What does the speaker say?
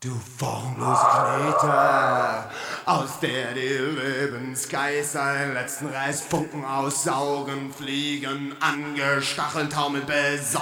Du formlose Knete, aus der die Lebensgeist seinen letzten Restfunken aussaugen, fliegen, angestachelt, taumeln, besoffen.